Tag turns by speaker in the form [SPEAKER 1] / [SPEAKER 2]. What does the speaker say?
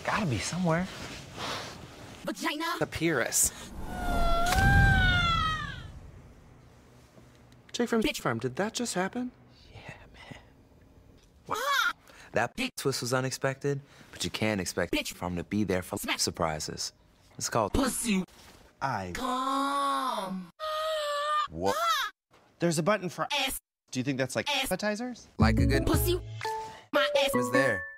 [SPEAKER 1] Gotta be somewhere.
[SPEAKER 2] Vagina.
[SPEAKER 3] Papyrus. Jake from Bitch Farm, did that just happen?
[SPEAKER 1] Yeah, man. Wow. That twist was unexpected, but you can't expect Bitch Farm to be there for surprises. It's called
[SPEAKER 2] Pussy.
[SPEAKER 4] Come. What? There's a button for
[SPEAKER 2] ass.
[SPEAKER 4] Do you think that's like appetizers?
[SPEAKER 1] like a good
[SPEAKER 2] Pussy. My ass
[SPEAKER 1] was there.